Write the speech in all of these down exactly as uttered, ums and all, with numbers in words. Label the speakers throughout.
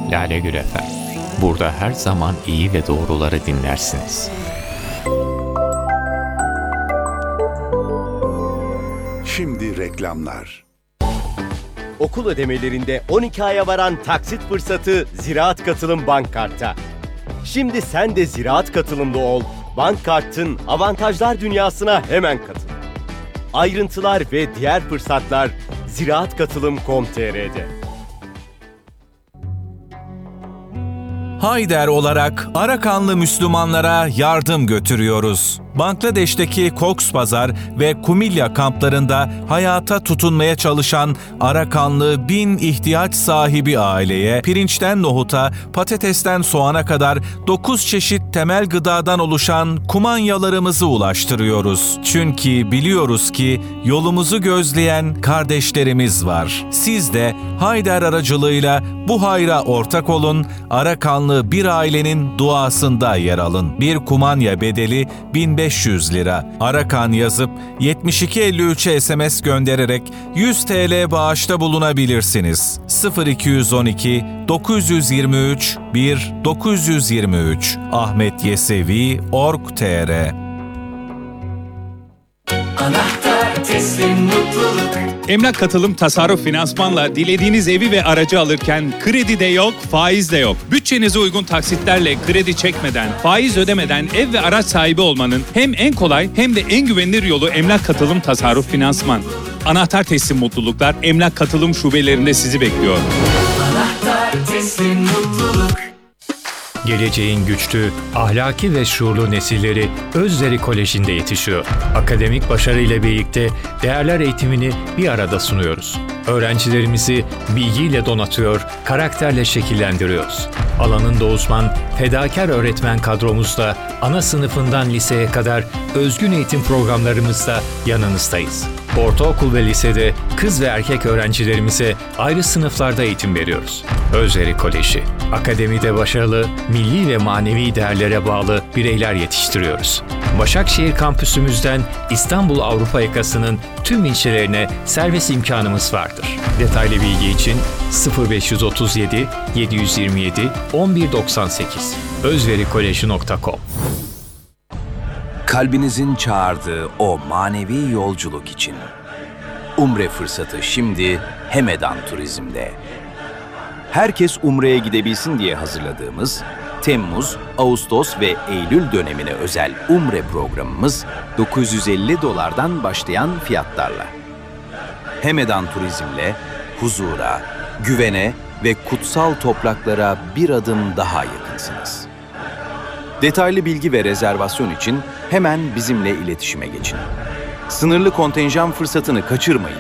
Speaker 1: Lale Gül F M. Burada her zaman iyi ve doğruları dinlersiniz.
Speaker 2: Şimdi reklamlar.
Speaker 3: Okul ödemelerinde on iki aya varan taksit fırsatı Ziraat Katılım Bankkart'ta. Şimdi sen de Ziraat Katılımlı ol. Bankkart'ın avantajlar dünyasına hemen katıl. Ayrıntılar ve diğer fırsatlar ziraat katılım nokta com nokta t r'de.
Speaker 4: Hayder olarak Arakanlı Müslümanlara yardım götürüyoruz. Bangladeş'teki Cox's Bazar ve Kumilya kamplarında hayata tutunmaya çalışan Arakanlı bin ihtiyaç sahibi aileye pirinçten nohuta, patatesten soğana kadar dokuz çeşit temel gıdadan oluşan kumanyalarımızı ulaştırıyoruz. Çünkü biliyoruz ki yolumuzu gözleyen kardeşlerimiz var. Siz de Hayder aracılığıyla bu hayra ortak olun, Arakanlı bir ailenin duasında yer alın. Bir kumanya bedeli bin beş yüz lira. Arakan yazıp yetmiş iki elli üçe S M S göndererek yüz TL bağışta bulunabilirsiniz. sıfır iki yüz on iki dokuz yüz yirmi üç bir dokuz yüz yirmi üç ahmet yesevi nokta org nokta t r.
Speaker 5: Anahtar teslim mutluluk.
Speaker 6: Emlak Katılım Tasarruf Finansman'la dilediğiniz evi ve aracı alırken kredi de yok, faiz de yok. Bütçenize uygun taksitlerle kredi çekmeden, faiz ödemeden ev ve araç sahibi olmanın hem en kolay hem de en güvenilir yolu Emlak Katılım Tasarruf Finansman. Anahtar teslim mutluluklar Emlak Katılım şubelerinde sizi bekliyor.
Speaker 5: Anahtar teslim mutluluk.
Speaker 7: Geleceğin güçlü, ahlaki ve şuurlu nesilleri Özderi Koleji'nde yetişiyor. Akademik başarı ile birlikte değerler eğitimini bir arada sunuyoruz. Öğrencilerimizi bilgiyle donatıyor, karakterle şekillendiriyoruz. Alanında uzman, fedakar öğretmen kadromuzla ana sınıfından liseye kadar özgün eğitim programlarımızda yanınızdayız. Ortaokul ve lisede kız ve erkek öğrencilerimize ayrı sınıflarda eğitim veriyoruz. Özderi Koleji, akademide başarılı, milli ve manevi değerlere bağlı bireyler yetiştiriyoruz. Başakşehir kampüsümüzden İstanbul Avrupa yakasının tüm ilçelerine servis imkanımız vardır. Detaylı bilgi için sıfır beş otuz yedi yedi yüz yirmi yedi on bir doksan sekiz özverikolej nokta com.
Speaker 8: Kalbinizin çağırdığı o manevi yolculuk için. Umre fırsatı şimdi Hemedan Turizm'de. Herkes Umre'ye gidebilsin diye hazırladığımız Temmuz, Ağustos ve Eylül dönemine özel Umre programımız dokuz yüz elli dolardan başlayan fiyatlarla. Hemedan Turizm'le huzura, güvene ve kutsal topraklara bir adım daha yakınsınız. Detaylı bilgi ve rezervasyon için hemen bizimle iletişime geçin. Sınırlı kontenjan fırsatını kaçırmayın.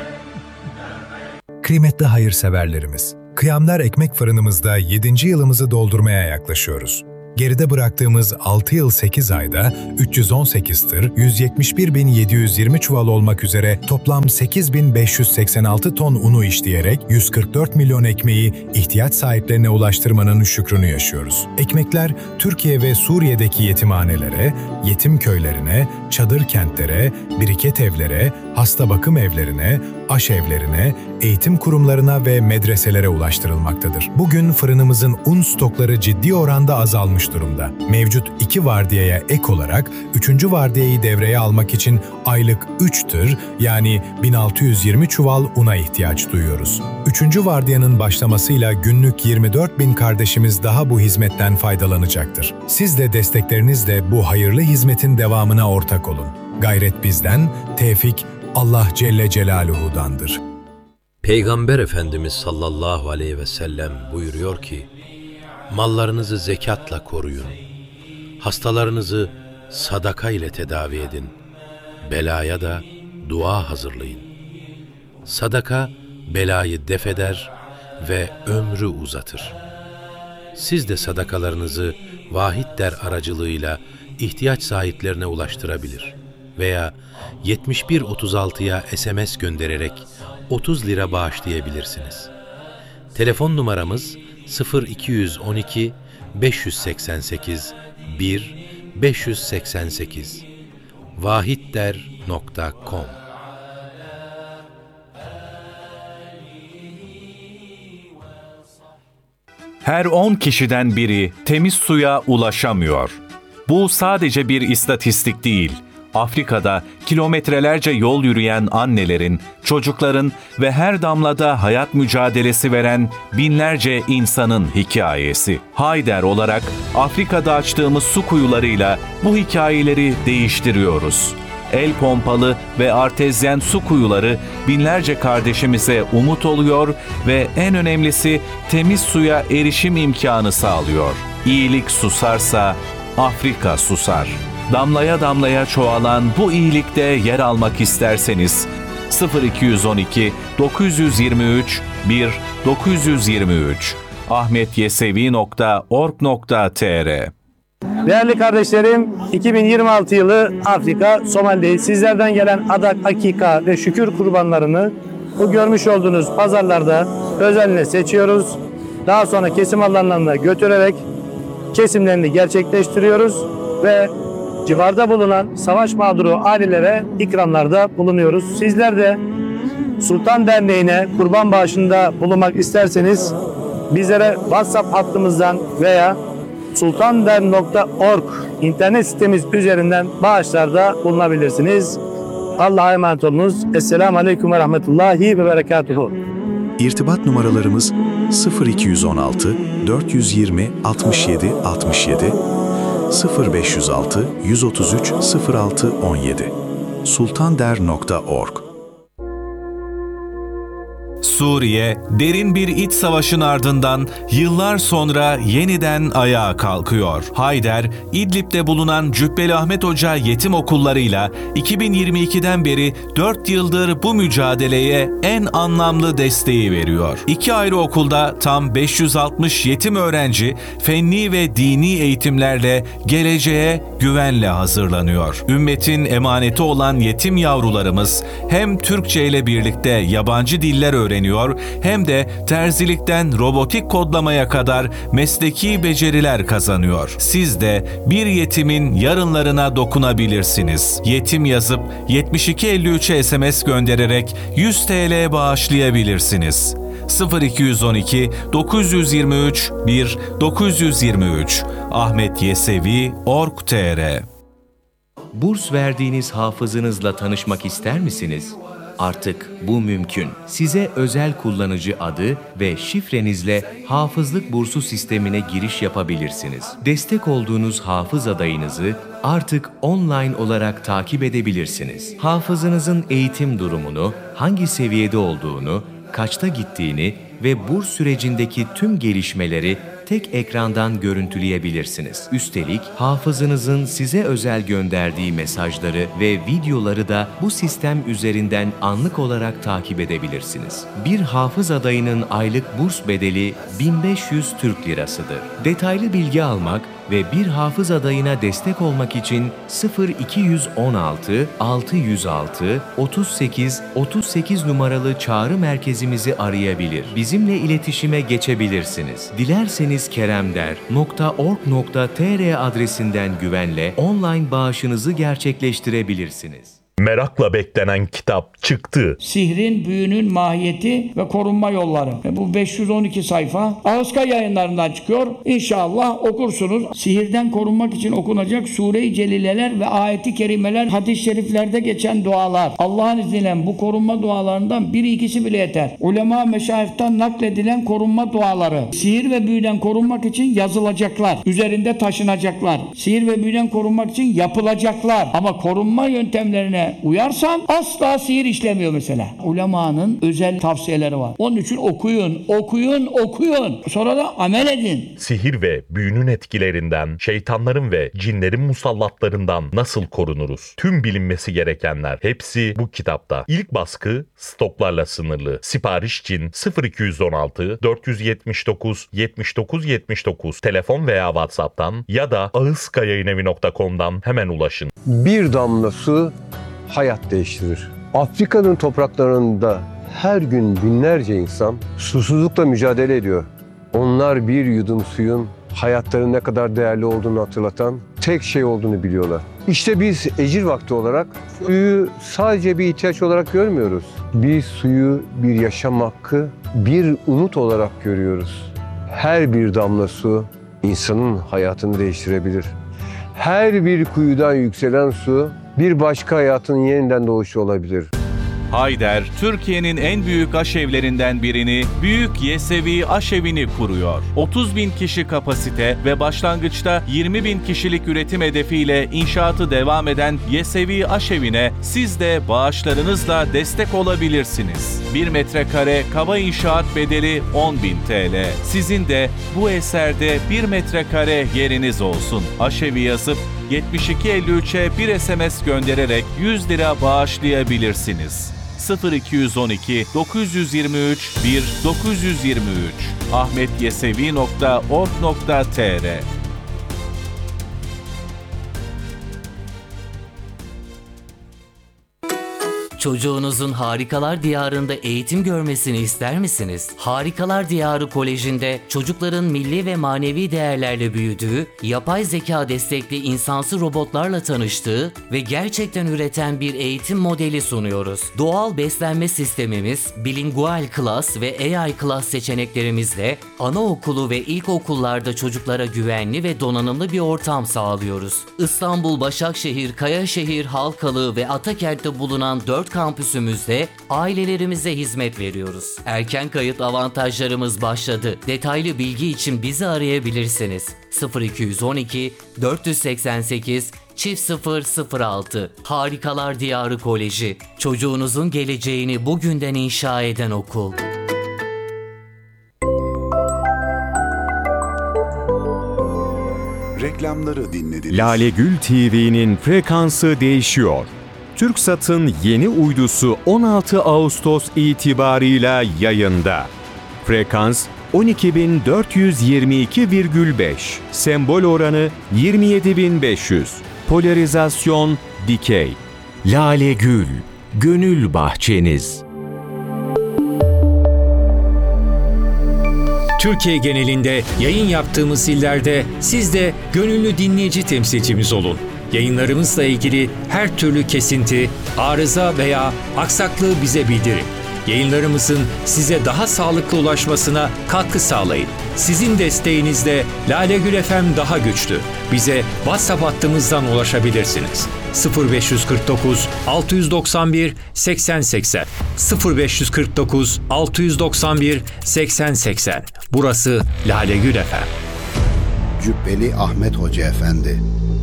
Speaker 9: Kıymetli hayırseverlerimiz, Kıyamlar Ekmek Fırınımızda yedinci yılımızı doldurmaya yaklaşıyoruz. Geride bıraktığımız altı yıl sekiz ayda üç yüz on sekiz tır, yüz yetmiş bir bin yedi yüz yirmi çuval olmak üzere toplam sekiz bin beş yüz seksen altı ton unu işleyerek yüz kırk dört milyon ekmeği ihtiyaç sahiplerine ulaştırmanın şükrünü yaşıyoruz. Ekmekler Türkiye ve Suriye'deki yetimhanelere, yetim köylerine, çadır kentlere, biriket evlere, hasta bakım evlerine, aşevlerine, eğitim kurumlarına ve medreselere ulaştırılmaktadır. Bugün fırınımızın un stokları ciddi oranda azalmış durumda. Mevcut iki vardiyaya ek olarak üçüncü vardiyayı devreye almak için aylık üç tır yani bin altı yüz yirmi çuval una ihtiyaç duyuyoruz. üçüncü vardiyanın başlamasıyla günlük yirmi dört bin kardeşimiz daha bu hizmetten faydalanacaktır. Siz de desteklerinizle bu hayırlı hizmetin devamına ortak olun. Gayret bizden, tevfik Allah Celle Celaluhu'dandır.
Speaker 10: Peygamber Efendimiz sallallahu aleyhi ve sellem buyuruyor ki, mallarınızı zekatla koruyun, hastalarınızı sadaka ile tedavi edin, belaya da dua hazırlayın. Sadaka belayı defeder ve ömrü uzatır. Siz de sadakalarınızı Vahid-der aracılığıyla ihtiyaç sahiplerine ulaştırabilir veya yetmiş bir otuz altıya S M S göndererek otuz lira bağışlayabilirsiniz. Telefon numaramız sıfır iki yüz on iki beş yüz seksen sekiz bir beş yüz seksen sekiz vahidder nokta com.
Speaker 4: Her on kişiden biri temiz suya ulaşamıyor. Bu sadece bir istatistik değil. Afrika'da kilometrelerce yol yürüyen annelerin, çocukların ve her damlada hayat mücadelesi veren binlerce insanın hikayesi. Hayder olarak Afrika'da açtığımız su kuyularıyla bu hikayeleri değiştiriyoruz. El pompalı ve artezyen su kuyuları binlerce kardeşimize umut oluyor ve en önemlisi temiz suya erişim imkanı sağlıyor. İyilik susarsa Afrika susar. Damlaya damlaya çoğalan bu iyilikte yer almak isterseniz sıfır iki on iki dokuz yüz yirmi üç bir dokuz yüz yirmi üç ahmetyesevi nokta org nokta tr.
Speaker 11: Değerli kardeşlerim, iki bin yirmi altı yılı Afrika, Somali'deyiz. Sizlerden gelen adak, akika ve şükür kurbanlarını bu görmüş olduğunuz pazarlarda özenle seçiyoruz. Daha sonra kesim alanlarına götürerek kesimlerini gerçekleştiriyoruz ve civarda bulunan savaş mağduru ailelere ikramlarda bulunuyoruz. Sizler de Sultan Derneği'ne kurban bağışında bulunmak isterseniz bizlere WhatsApp hattımızdan veya sultandernek nokta org internet sitemiz üzerinden bağışlarda bulunabilirsiniz. Allah'a emanet olunuz. Esselamu Aleyküm ve Rahmetullahi ve Berekatuhu.
Speaker 12: İrtibat numaralarımız sıfır iki on altı dört yüz yirmi altmış yedi altmış yedi, sıfır beş yüz altı yüz otuz üç sıfır altı on yedi. sultandernek nokta org.
Speaker 4: Suriye, derin bir iç savaşın ardından yıllar sonra yeniden ayağa kalkıyor. Hayder, İdlib'de bulunan Cübbeli Ahmet Hoca yetim okullarıyla iki bin yirmi ikiden beri dört yıldır bu mücadeleye en anlamlı desteği veriyor. İki ayrı okulda tam beş yüz altmış yetim öğrenci fenni ve dini eğitimlerle geleceğe güvenle hazırlanıyor. Ümmetin emaneti olan yetim yavrularımız hem Türkçe ile birlikte yabancı diller öğreniyor hem de terzilikten robotik kodlamaya kadar mesleki beceriler kazanıyor. Siz de bir yetimin yarınlarına dokunabilirsiniz. Yetim yazıp yetmiş iki elli üçe S M S göndererek yüz TL bağışlayabilirsiniz. sıfır iki on iki dokuz yüz yirmi üç bir dokuz yüz yirmi üç ahmetyesevi nokta org nokta tr.
Speaker 1: Burs verdiğiniz hafızınızla tanışmak ister misiniz? Artık bu mümkün. Size özel kullanıcı adı ve şifrenizle hafızlık bursu sistemine giriş yapabilirsiniz. Destek olduğunuz hafız adayınızı artık online olarak takip edebilirsiniz. Hafızınızın eğitim durumunu, hangi seviyede olduğunu, kaçta gittiğini ve burs sürecindeki tüm gelişmeleri tek ekrandan görüntüleyebilirsiniz. Üstelik hafızınızın size özel gönderdiği mesajları ve videoları da bu sistem üzerinden anlık olarak takip edebilirsiniz. Bir hafız adayının aylık burs bedeli bin beş yüz Türk Lirasıdır. Detaylı bilgi almak ve bir hafız adayına destek olmak için sıfır iki on altı altı yüz altı otuz sekiz otuz sekiz numaralı çağrı merkezimizi arayabilir. Bizimle iletişime geçebilirsiniz. Dilerseniz keremder nokta org nokta tr adresinden güvenle online bağışınızı gerçekleştirebilirsiniz.
Speaker 13: Merakla beklenen kitap çıktı.
Speaker 14: Sihrin, büyünün mahiyeti ve korunma yolları. Ve bu beş yüz on iki sayfa Ağızka Yayınlarından çıkıyor. İnşallah okursunuz. Sihirden korunmak için okunacak Sure-i Celileler ve ayeti kerimeler, hadis-i şeriflerde geçen dualar. Allah'ın izniyle bu korunma dualarından biri ikisi bile yeter. Ulema meşayihten nakledilen korunma duaları. Sihir ve büyüden korunmak için yazılacaklar. Üzerinde taşınacaklar. Sihir ve büyüden korunmak için yapılacaklar. Ama korunma yöntemlerine uyarsan asla sihir işlemiyor mesela. Ulemanın özel tavsiyeleri var. Onun için okuyun, okuyun, okuyun. Sonra da amel edin.
Speaker 13: Sihir ve büyünün etkilerinden, şeytanların ve cinlerin musallatlarından nasıl korunuruz? Tüm bilinmesi gerekenler hepsi bu kitapta. İlk baskı stoklarla sınırlı. Sipariş için sıfır iki on altı dört yüz yetmiş dokuz yetmiş dokuz yetmiş dokuz telefon veya WhatsApp'tan ya da ağızkayayinevi nokta com'dan hemen ulaşın.
Speaker 15: Bir damla su hayat değiştirir. Afrika'nın topraklarında her gün binlerce insan susuzlukla mücadele ediyor. Onlar bir yudum suyun hayatlarının ne kadar değerli olduğunu hatırlatan tek şey olduğunu biliyorlar. İşte biz ecir vakti olarak suyu sadece bir ihtiyaç olarak görmüyoruz. Biz suyu bir yaşam hakkı, bir umut olarak görüyoruz. Her bir damla su insanın hayatını değiştirebilir. Her bir kuyudan yükselen su bir başka hayatın yeniden doğuşu olabilir.
Speaker 4: Hayder, Türkiye'nin en büyük aşevlerinden birini, Büyük Yesevi Aşevi'ni kuruyor. otuz bin kişi kapasite ve başlangıçta yirmi bin kişilik üretim hedefiyle inşaatı devam eden Yesevi Aşevi'ne siz de bağışlarınızla destek olabilirsiniz. bir metrekare kaba inşaat bedeli on bin T L. Sizin de bu eserde bir metrekare yeriniz olsun. Aşevi yazıp yetmiş iki elli üçe bir S M S göndererek yüz lira bağışlayabilirsiniz. sıfır iki on iki dokuz yirmi üç bir dokuz yirmi üç ahmetyesevi nokta org nokta t r
Speaker 16: Çocuğunuzun Harikalar Diyarı'nda eğitim görmesini ister misiniz? Harikalar Diyarı Koleji'nde çocukların milli ve manevi değerlerle büyüdüğü, yapay zeka destekli insansı robotlarla tanıştığı ve gerçekten üreten bir eğitim modeli sunuyoruz. Doğal beslenme sistemimiz, bilingual class ve A I class seçeneklerimizle anaokulu ve ilkokullarda çocuklara güvenli ve donanımlı bir ortam sağlıyoruz. İstanbul, Başakşehir, Kayaşehir, Halkalı ve Atakent'te bulunan dört kampüsümüzde ailelerimize hizmet veriyoruz. Erken kayıt avantajlarımız başladı. Detaylı bilgi için bizi arayabilirsiniz. sıfır iki on iki dört seksen sekiz çift sıfır sıfır altı Harikalar Diyarı Koleji. Çocuğunuzun geleceğini bugünden inşa eden okul.
Speaker 2: Reklamları dinlediniz.
Speaker 17: Lale Gül T V'nin frekansı değişiyor. TürkSat'ın yeni uydusu on altı Ağustos itibarıyla yayında. Frekans on iki bin dört yüz yirmi iki virgül beş, sembol oranı yirmi yedi bin beş yüz, polarizasyon dikey. Lale Gül, gönül bahçeniz.
Speaker 7: Türkiye genelinde yayın yaptığımız illerde siz de gönüllü dinleyici temsilcimiz olun. Yayınlarımızla ilgili her türlü kesinti, arıza veya aksaklığı bize bildirin. Yayınlarımızın size daha sağlıklı ulaşmasına katkı sağlayın. Sizin desteğinizle Lale Gül F M daha güçlü. Bize WhatsApp hattımızdan ulaşabilirsiniz. sıfır beş kırk dokuz altı doksan bir seksen seksen sıfır beş kırk dokuz altı doksan bir seksen seksen. Burası Lale Gül F M.
Speaker 18: Cübbeli Ahmet Hoca Efendi.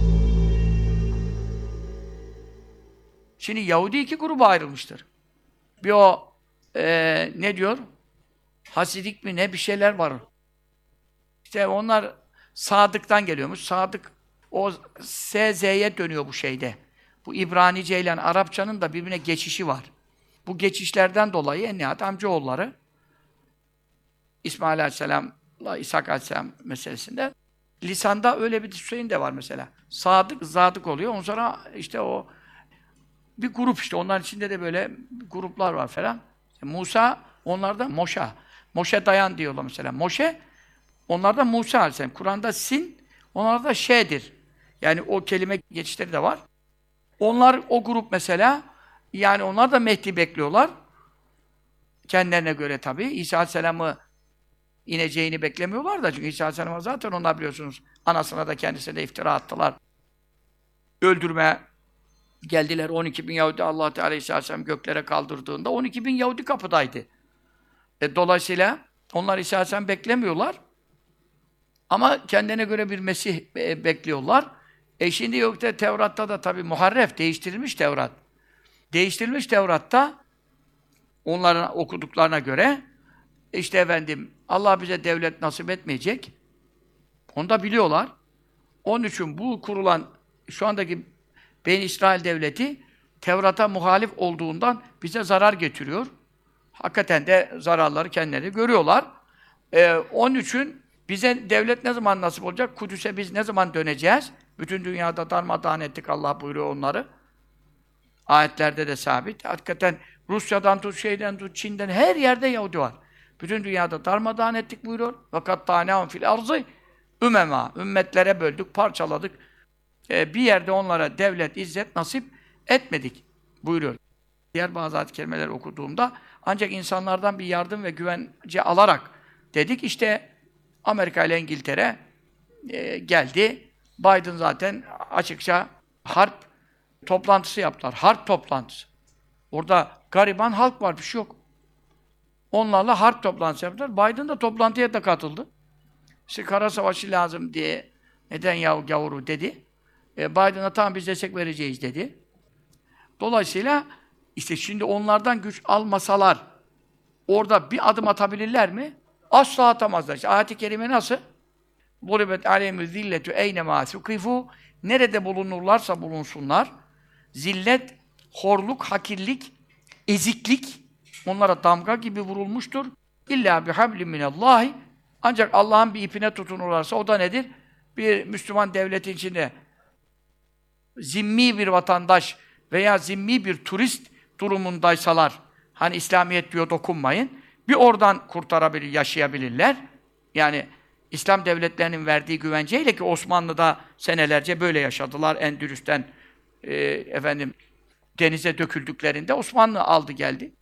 Speaker 14: Şimdi Yahudi iki gruba ayrılmıştır. Bir o e, ne diyor? Hasidik mi ne bir şeyler var. İşte onlar Sadık'tan geliyormuş. Sadık o S Z'ye dönüyor bu şeyde. Bu İbranice ile Arapçanın da birbirine geçişi var. Bu geçişlerden dolayı en nihayet amcaoğulları İsmail Aleyhisselam'la İshak Aleyhisselam meselesinde lisanda öyle bir şeyin de var mesela. Sadık, zadık oluyor. Ondan sonra işte o bir grup işte. Onların içinde de böyle gruplar var falan. İşte Musa, onlarda Moşa. Moşe dayan diyorlar mesela. Moşe, onlarda Musa Aleyhisselam. Kur'an'da sin, onlarda şeydir. Yani o kelime geçişleri de var. Onlar o grup mesela, yani onlar da Mehdi bekliyorlar. Kendilerine göre tabii. İsa Aleyhisselam'ı ineceğini beklemiyorlar da. Çünkü İsa Aleyhisselam'a zaten onlar biliyorsunuz anasına da kendisine de iftira attılar. Öldürmeye geldiler. on iki bin Yahudi Allah Teala İsa Aleyhisselam göklere kaldırdığında on iki bin Yahudi kapıdaydı. E, dolayısıyla onlar İsa Aleyhisselam beklemiyorlar. Ama kendine göre bir Mesih e, bekliyorlar. E şimdi yok da Tevrat'ta da tabii muharref, değiştirilmiş Tevrat. Değiştirilmiş Tevrat'ta onların okuduklarına göre işte efendim Allah bize devlet nasip etmeyecek. Onu da biliyorlar. Onun için bu kurulan şu andaki Beni İsrail devleti Tevrat'a muhalif olduğundan bize zarar getiriyor. Hakikaten de zararları kendileri görüyorlar. Ee, onun için bize devlet ne zaman nasip olacak? Kudüs'e biz ne zaman döneceğiz? Bütün dünyada darmadağın ettik, Allah buyuruyor onları. Ayetlerde de sabit. Hakikaten Rusya'dan tut, şeyden tut, Çin'den her yerde Yahudi var. Bütün dünyada darmadağın ettik buyuruyor. Fakat tânâhum fil arzı ümemâ. Ümmetlere böldük, parçaladık. Ee, bir yerde onlara devlet, izzet nasip etmedik buyuruyor. Diğer bazı ayet-i kerimeleri okuduğumda ancak insanlardan bir yardım ve güvence alarak dedik işte Amerika ile İngiltere e, geldi. Biden zaten açıkça harp toplantısı yaptılar. Harp toplantısı. Orada gariban halk var, bir şey yok. Onlarla harp toplantısı yaptılar. Biden da toplantıya da katıldı. İşte kara savaşı lazım diye Netanyahu gavuru dedi. E, Biden'a tamam biz destek vereceğiz dedi. Dolayısıyla işte şimdi onlardan güç almasalar orada bir adım atabilirler mi? Asla atamazlar. İşte ayet-i kerime nasıl? Buribet aleyhimü zilletü eynemâ sukifû. Nerede bulunurlarsa bulunsunlar. Zillet, horluk, hakirlik, eziklik onlara damga gibi vurulmuştur. İllâ bihablim minallâhi. Ancak Allah'ın bir ipine tutunurlarsa o da nedir? Bir Müslüman devletin içinde zimmi bir vatandaş veya zimmi bir turist durumundaysalar, hani İslamiyet diyor dokunmayın, bir oradan kurtarabilir, yaşayabilirler. Yani İslam devletlerinin verdiği güvenceyle, ki Osmanlı'da senelerce böyle yaşadılar. Endülüs'ten e, efendim denize döküldüklerinde Osmanlı aldı geldi.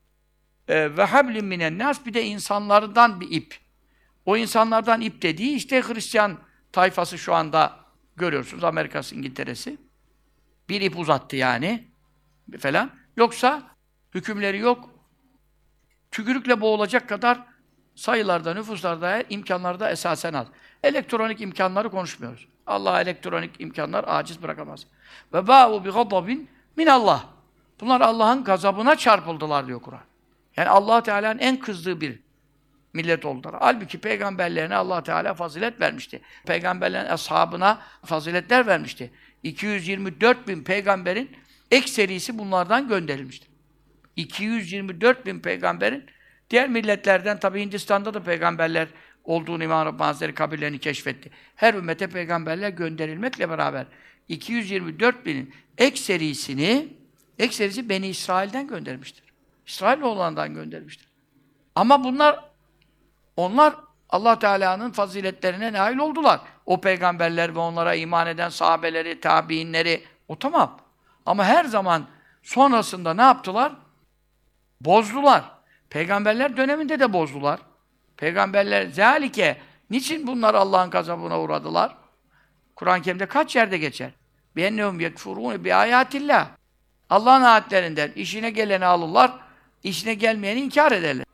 Speaker 14: E, ve hablin minen nas, bir de insanlardan bir ip. O insanlardan ip dediği işte Hristiyan tayfası şu anda görüyorsunuz, Amerika'sı, İngiltere'si. Bir ip uzattı yani falan. Yoksa hükümleri yok. Tükürükle boğulacak kadar sayılarda, nüfuslarda, imkanlarda esasen az. Elektronik imkanları konuşmuyoruz. Allah elektronik imkanlar aciz bırakamaz. Ve ba'u bi gadabin min Allah. Bunlar Allah'ın gazabına çarpıldılar diyor Kur'an. Yani Allah Teala'nın en kızdığı bir millet oldular. Halbuki peygamberlerine Allah Teala fazilet vermişti. Peygamberlerin ashabına faziletler vermişti. iki yüz yirmi dört bin peygamberin ekserisi bunlardan gönderilmiştir. iki yüz yirmi dört bin peygamberin diğer milletlerden, tabi Hindistan'da da peygamberler olduğunu İmam Rabbani Hazretleri kabirlerini keşfetti. Her ümmete peygamberler gönderilmekle beraber iki yüz yirmi dört binin ekserisini, ekserisi Beni İsrail'den göndermiştir. İsrailoğullarından göndermiştir. Ama bunlar, onlar Allah Teala'nın faziletlerine nail oldular. O peygamberler ve onlara iman eden sahabeleri, tabiinleri, o tamam. Ama her zaman sonrasında ne yaptılar? Bozdular. Peygamberler döneminde de bozdular. Peygamberler zâlike, niçin bunlar Allah'ın gazabına uğradılar? Kur'an-ı Kerim'de kaç yerde geçer? Bennehum yekfurûne bi âyâtillah. Allah'ın ayetlerinden işine geleni alırlar, işine gelmeyeni inkar ederler.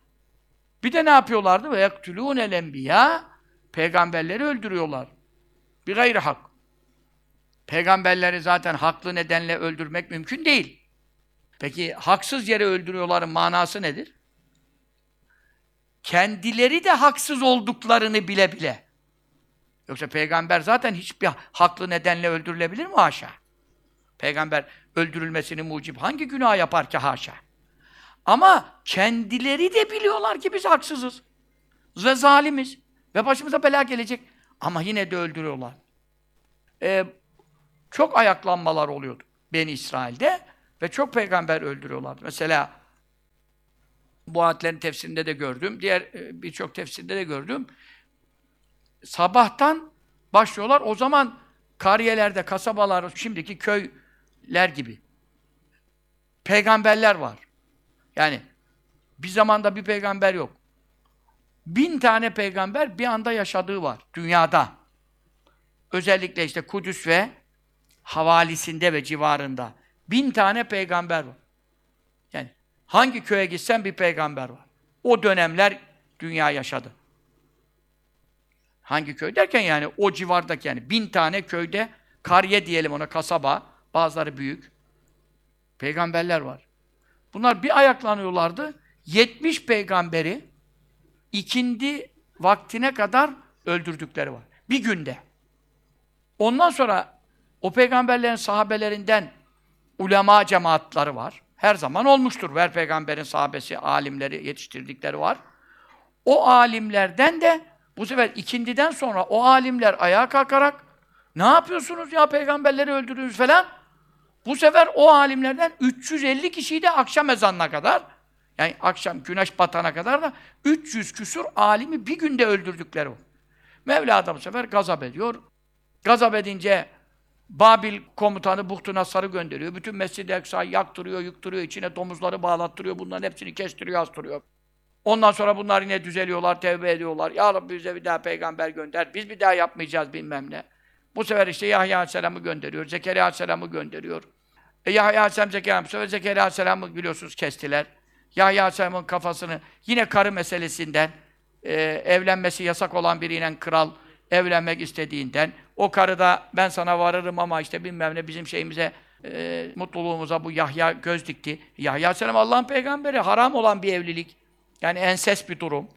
Speaker 14: Bir de ne yapıyorlardı? Ve yektulûnel enbiyâ, peygamberleri öldürüyorlar. Bir gayri hak. Peygamberleri zaten haklı nedenle öldürmek mümkün değil. Peki haksız yere öldürüyorların manası nedir? Kendileri de haksız olduklarını bile bile. Yoksa peygamber zaten hiçbir haklı nedenle öldürülebilir mi? Haşa. Peygamber öldürülmesini mucib hangi günah yapar ki? Haşa. Ama kendileri de biliyorlar ki biz haksızız. Ve zalimiz. Ve başımıza bela gelecek. Ama yine de öldürüyorlar. Ee, çok ayaklanmalar oluyordu Beni İsrail'de. Ve çok peygamber öldürüyorlardı. Mesela bu ayetlerin tefsirinde de gördüm. Diğer birçok tefsirde de gördüm. Sabahtan başlıyorlar. O zaman kariyelerde, kasabalar, şimdiki köyler gibi peygamberler var. Yani bir zamanda bir peygamber yok. Bin tane peygamber bir anda yaşadığı var dünyada. Özellikle işte Kudüs ve havalisinde ve civarında. Bin tane peygamber var. Yani hangi köye gitsen bir peygamber var. O dönemler dünya yaşadı. Hangi köy derken yani o civardaki, yani bin tane köyde, kariye diyelim ona, kasaba, bazıları büyük, peygamberler var. Bunlar bir ayaklanıyorlardı. yetmiş peygamberi ikindi vaktine kadar öldürdükleri var. Bir günde. Ondan sonra o peygamberlerin sahabelerinden ulema cemaatleri var. Her zaman olmuştur. Her peygamberin sahabesi, alimleri yetiştirdikleri var. O alimlerden de bu sefer ikindiden sonra o alimler ayağa kalkarak ne yapıyorsunuz ya, peygamberleri öldürdünüz falan. Bu sefer o alimlerden üç yüz elli kişiyi de akşam ezanına kadar, yani akşam güneş batana kadar da üç yüz küsur alimi bir günde öldürdükleri var. Mevla da bu sefer gazap ediyor. Gazap edince Babil komutanı Buhtu-Nassar'ı gönderiyor. Bütün Mescid-i Eksa'yı yaktırıyor, yıktırıyor, içine domuzları bağlattırıyor, bunların hepsini kestiriyor, astırıyor. Ondan sonra bunlar yine düzeliyorlar, tevbe ediyorlar. Ya Rabbi bize bir daha peygamber gönder. Biz bir daha yapmayacağız bilmem ne. Bu sefer işte Yahya Aleyhisselam'ı gönderiyor. Zekeriya Aleyhisselam'ı gönderiyor. E Yahya Aleyhisselam, Zekeriya Aleyhisselam, Zekeriya Aleyhisselam'ı biliyorsunuz kestiler. Yahya Aleyhisselam'ın kafasını yine karı meselesinden, e, evlenmesi yasak olan biriyle kral evlenmek istediğinden, o karı da ben sana varırım ama işte bilmem ne bizim şeyimize, e, mutluluğumuza bu Yahya göz dikti. Yahya Aleyhisselam Allah'ın peygamberi, haram olan bir evlilik. Yani enses bir durum.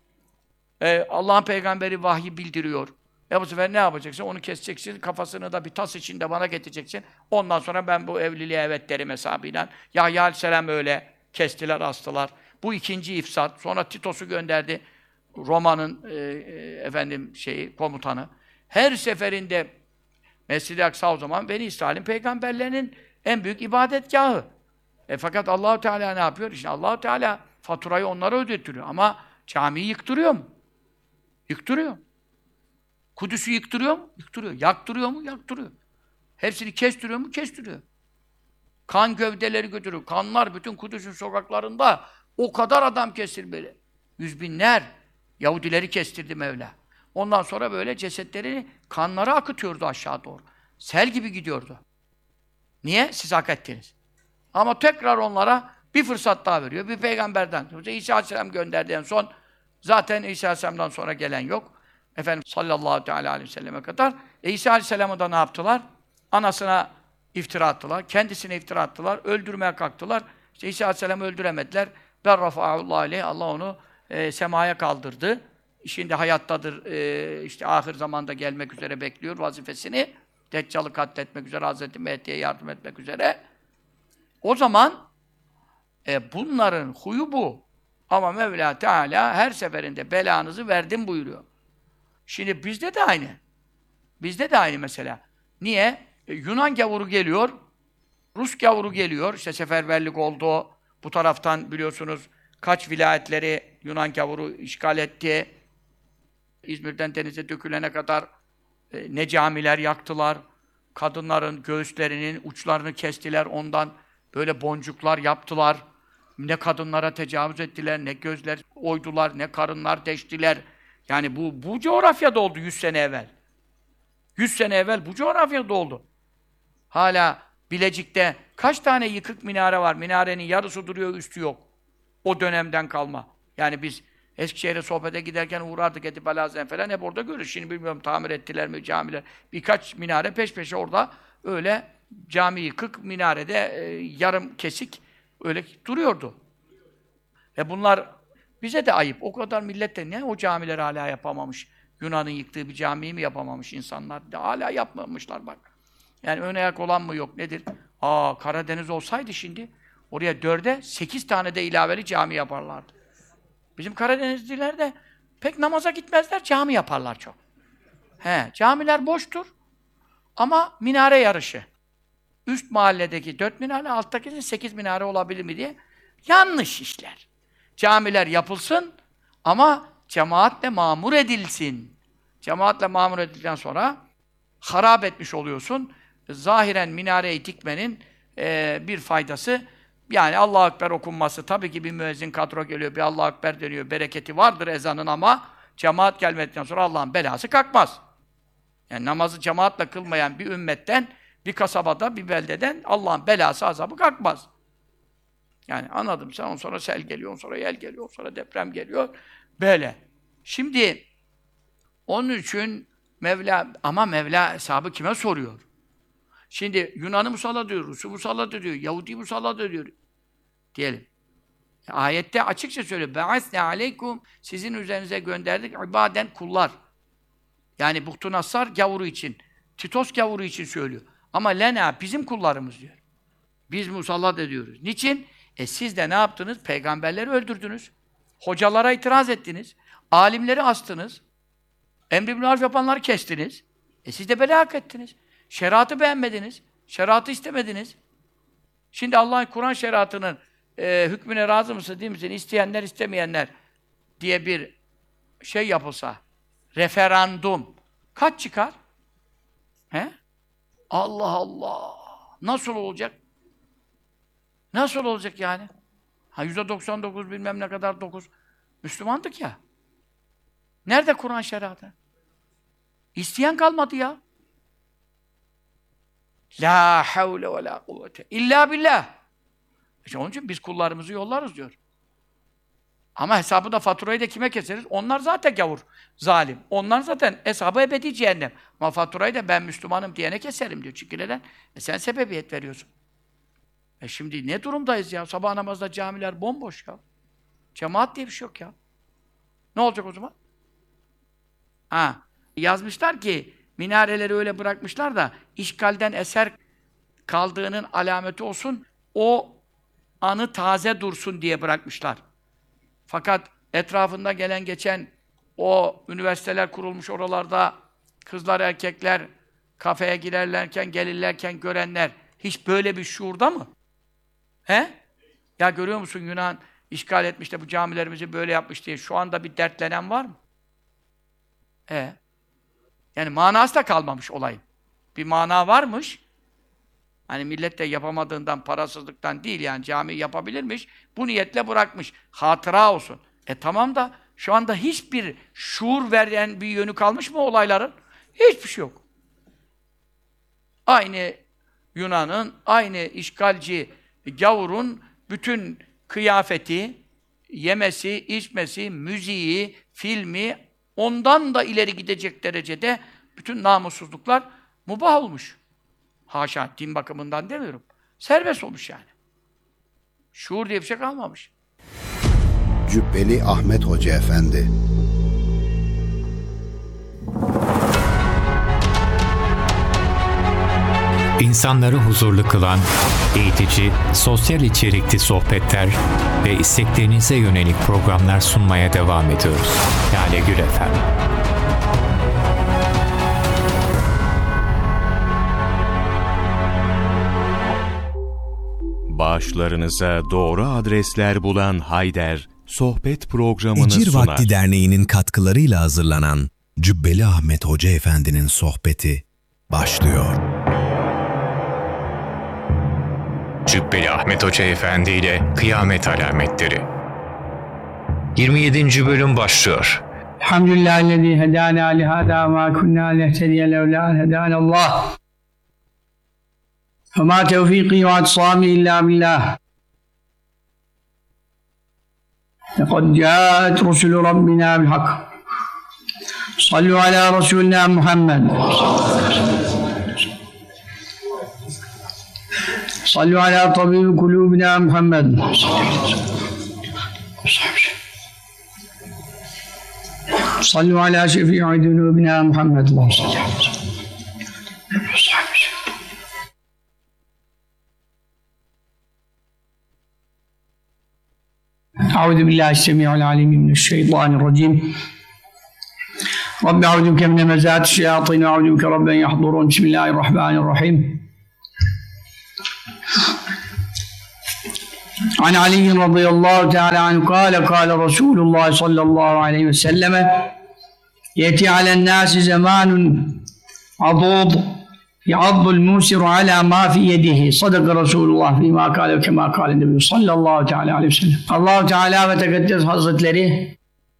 Speaker 14: Ee, Allah'ın peygamberi vahyi bildiriyor. E bu sefer ne yapacaksın? Onu keseceksin, kafasını da bir tas içinde bana getireceksin. Ondan sonra ben bu evliliğe evet derim hesabıyla. Yahya Aleyhisselam öyle kestiler, astılar. Bu ikinci ifsat. Sonra Titos'u gönderdi. Roma'nın e, e, efendim şeyi, komutanı. Her seferinde Mescid-i Aksa o zaman Beni İsrail'in peygamberlerinin en büyük ibadetgahı. E fakat Allahu Teala ne yapıyor? İşte Allahu Teala faturayı onlara ödetiyor ama camiyi yıktırıyor mu? Yıktırıyor. Kudüs'ü yıktırıyor mu? Yıktırıyor. Yaktırıyor mu? Yaktırıyor. Hepsini kestiriyor mu? Kestiriyor. Kan gövdeleri götürüyor. Kanlar bütün Kudüs'ün sokaklarında o kadar adam kestirmeli. Yüz binler Yahudileri kestirdi Mevla. Ondan sonra böyle cesetlerini kanlara akıtıyordu aşağı doğru. Sel gibi gidiyordu. Niye? Siz hak ettiniz. Ama tekrar onlara bir fırsat daha veriyor. Bir peygamberden. İsa Aleyhisselam gönderdi en son. Zaten İsa Aleyhisselam'dan sonra gelen yok. Efendim sallallahu teala aleyhi ve selleme kadar. E İsa Aleyhisselam'ı da ne yaptılar? Anasına iftira attılar. Kendisine iftira attılar. Öldürmeye kalktılar. İşte İsa Aleyhisselam'ı öldüremediler. Ben rafa'ullah aleyh. Allah onu e, semaya kaldırdı. Şimdi hayattadır. E, işte ahir zamanda gelmek üzere bekliyor vazifesini. Deccal'ı katletmek üzere, Hazreti Mehdi'ye yardım etmek üzere. O zaman e, bunların huyu bu. Ama Mevla Teala her seferinde belanızı verdim buyuruyor. Şimdi bizde de aynı. Bizde de aynı mesela. Niye? E, Yunan gavuru geliyor, Rus gavuru geliyor. İşte seferberlik oldu. Bu taraftan biliyorsunuz kaç vilayetleri Yunan gavuru işgal etti. İzmir'den denize dökülene kadar e, ne camiler yaktılar. Kadınların göğüslerinin uçlarını kestiler. Ondan böyle boncuklar yaptılar. Ne kadınlara tecavüz ettiler, ne gözler oydular, ne karınlar deştiler. Yani bu, bu coğrafyada oldu yüz sene evvel. Yüz sene evvel bu coğrafyada oldu. Hala Bilecik'te kaç tane yıkık minare var? Minarenin yarısı duruyor, üstü yok. O dönemden kalma. Yani biz Eskişehir'e sohbete giderken uğrardık Edip Alazem falan, hep orada görürüz. Şimdi bilmiyorum tamir ettiler mi camiler. Birkaç minare peş peşe orada öyle cami yıkık, minarede e, yarım kesik öyle duruyordu. E bunlar bize de ayıp. O kadar millet de ne o camileri hala yapamamış. Yunan'ın yıktığı bir camiyi mi yapamamış insanlar? De hala yapmamışlar bak. Yani ön ayak olan mı yok nedir? Aa Karadeniz olsaydı şimdi oraya dörde sekiz tane de ilaveli cami yaparlardı. Bizim Karadenizliler de pek namaza gitmezler, cami yaparlar çok. He, camiler boştur ama minare yarışı. Üst mahalledeki dört minare, alttakinin sekiz minare olabilir mi diye yanlış işler. Camiler yapılsın ama cemaatle mamur edilsin. Cemaatle mamur edildikten sonra harap etmiş oluyorsun. Zahiren minareyi dikmenin e, bir faydası, yani Allahu Ekber okunması, tabii ki bir müezzin kadro geliyor, bir Allahu Ekber deniyor, bereketi vardır ezanın ama cemaat gelmedikten sonra Allah'ın belası kalkmaz. Yani namazı cemaatle kılmayan bir ümmetten, bir kasabada, bir beldeden Allah'ın belası, azabı kalkmaz. Yani anladım sen, on sonra sel geliyor, on sonra yel geliyor, on sonra deprem geliyor. Böyle. Şimdi onun için Mevla, ama Mevla hesabı kime soruyor? Şimdi Yunan'ı musallat ediyor, Rus'u musallat ediyor, Yahudi musallat ediyor diyelim. Ayette açıkça söylüyor. Be'asne aleykum, sizin üzerinize gönderdik ibaden kullar. Yani Buhtu-Nassar gavuru için, Titos gavuru için söylüyor. Ama lena bizim kullarımız diyor. Biz musallat ediyoruz. Niçin? E siz de ne yaptınız? Peygamberleri öldürdünüz. Hocalara itiraz ettiniz. Alimleri astınız. Emri bil maruf yapanları kestiniz. E siz de bela hak ettiniz. Şeriatı beğenmediniz. Şeriatı istemediniz. Şimdi Allah'ın Kur'an şeriatının e, hükmüne razı mısın, değil misin? İsteyenler, istemeyenler diye bir şey yapılsa, referandum kaç çıkar? He? Allah Allah! Nasıl olacak? Nasıl olacak yani? Ha yüzde doksan dokuz bilmem ne kadar dokuz. Müslümandık ya. Nerede Kur'an şeriatı? İsteyen kalmadı ya. La havle ve la kuvvete illa billah. İşte onun için biz kullarımızı yollarız diyor. Ama hesabı da faturayı da kime keseriz? Onlar zaten gavur, zalim. Onlar zaten hesabı ebedi cehennem. Ama faturayı da ben Müslümanım diyene keserim diyor. Çünkü neden? E sen sebebiyet veriyorsun. E şimdi ne durumdayız ya? Sabah namazda camiler bomboş ya. Cemaat diye bir şey yok ya. Ne olacak o zaman? Ha, yazmışlar ki minareleri öyle bırakmışlar da işgalden eser kaldığının alameti olsun, o anı taze dursun diye bırakmışlar. Fakat etrafında gelen geçen o üniversiteler kurulmuş oralarda kızlar, erkekler kafeye girerlerken, gelirlerken görenler hiç böyle bir şuurda mı? He? Ya görüyor musun Yunan işgal etmiş de bu camilerimizi böyle yapmış diye şu anda bir dertlenen var mı? E yani manası da kalmamış olayın. Bir mana varmış. Hani millet de yapamadığından, parasızlıktan değil yani cami yapabilirmiş. Bu niyetle bırakmış. Hatıra olsun. E tamam da şu anda hiçbir şuur veren bir yönü kalmış mı olayların? Hiçbir şey yok. Aynı Yunan'ın, aynı işgalci gavurun bütün kıyafeti, yemesi, içmesi, müziği, filmi ondan da ileri gidecek derecede bütün namussuzluklar mubah olmuş. Haşa, din bakımından demiyorum. Serbest olmuş yani. Şuur diye bir şey kalmamış.
Speaker 18: Cübbeli Ahmet Hoca Efendi.
Speaker 7: İnsanları huzurlu kılan, eğitici, sosyal içerikli sohbetler ve isteklerinize yönelik programlar sunmaya devam ediyoruz. Lale Gül Efendi.
Speaker 1: Bağışlarınıza doğru adresler bulan Hayder, sohbet programını
Speaker 19: Ecir
Speaker 1: sunar.
Speaker 19: Vakti Derneği'nin katkılarıyla hazırlanan Cübbeli Ahmet Hoca Efendi'nin sohbeti başlıyor.
Speaker 7: Cübbeli Ahmet Hoca Efendi ile Kıyamet Alametleri. yirmi yedinci bölüm başlıyor.
Speaker 14: Elhamdülillahillezî hedâna lihâdâ mâ kunnâ lehtediye levlâ en hedânallâh. Ve mâ tevfîkî ve atsâmî illâ billâh. Lekad câet rusulü Rabbina bilhak. Sallu alâ Resulina Muhammed. Sallu alâ tabîbi kulûbina Muhammed. Sallu alâ şefî'i dunûbina Muhammed. أعوذ بالله السميع العليم من الشيطان الرجيم رب أعوذ بك من همزات الشياطين وأعوذ بك رب أن يحضرون بسم الله الرحمن الرحيم عن علي رضي الله تعالى عنه قال قال رسول الله صلى الله عليه وسلم يأتي على الناس زمان عضوض يعض الموسر على ما في يده صدق رسول الله فيما قال كما قال النبي صلى الله تعالى عليه وسلم. Allah Teala ve Tekaddes Hazretleri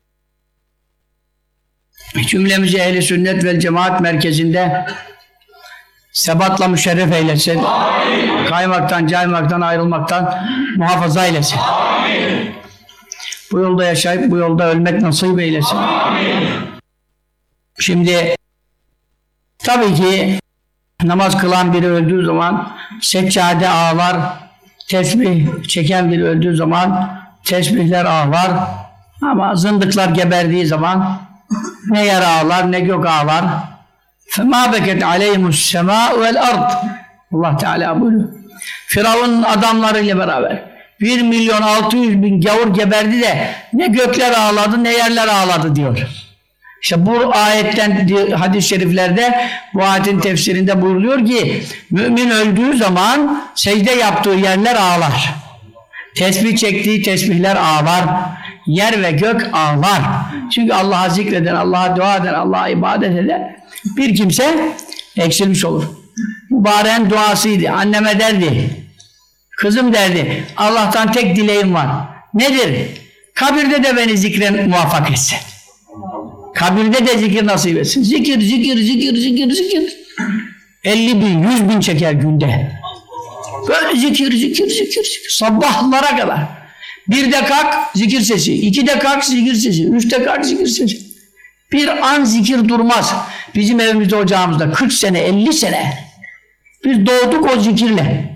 Speaker 14: cümlemizi Ehl-i Sünnet vel Cemaat merkezinde sebatla müşerref eylesin. Amin. Kaymaktan, caymaktan, ayrılmaktan muhafaza eylesin. Amin. Bu yolda yaşayıp bu yolda ölmek nasip eylesin. Amin. Şimdi tabii ki namaz kılan biri öldüğü zaman seccade ağlar, tesbih çeken biri öldüğü zaman tesbihler ağlar. Ama zındıklar geberdiği zaman ne yer ağlar ne gök ağlar. فَمَا بَكَتْ عَلَيْهِمُ السَّمَاءُ وَالْأَرْضِ Allah Teala buyuruyor. Firavun'un adamlarıyla beraber bir milyon altı yüz bin gavur geberdi de ne gökler ağladı ne yerler ağladı diyor. İşte bu ayetten, hadis-i şeriflerde, bu ayetin tefsirinde buyuruluyor ki mümin öldüğü zaman secde yaptığı yerler ağlar. Tesbih çektiği tesbihler ağlar. Yer ve gök ağlar. Çünkü Allah'a zikreden, Allah'a dua eden, Allah'a ibadet eden bir kimse eksilmiş olur. Mübareğin duasıydı. Anneme derdi. Kızım derdi. Allah'tan tek dileğim var. Nedir? kabirde de beni zikre muvaffak etsin. Kabirde de zikir nasip etsin. Zikir, zikir, zikir, zikir, zikir. elli bin, yüz bin çeker günde. Böyle zikir, zikir, zikir, zikir. Sabahlara kadar. Bir de kalk, zikir sesi. İki de kalk, zikir sesi. Üç de kalk, zikir sesi. Bir an zikir durmaz. Bizim evimizde, ocağımızda kırk sene, elli sene. Biz doğduk o zikirle.